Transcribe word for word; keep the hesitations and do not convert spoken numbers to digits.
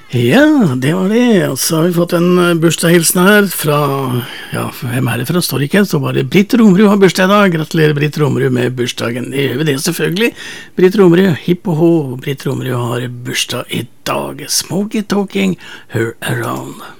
Ja, det var det. Og så har vi fått en bursdagshilsen her fra, ja, hvem er det fra? Står ikke, så bare Britt Romrud har bursdag i dag. Gratulerer Britt Romrud med bursdagen. Det gjør vi det selvfølgelig. Britt Romrud, hipp og hå. Britt Romrud har bursdag i dag. Smoky Talking Her Around.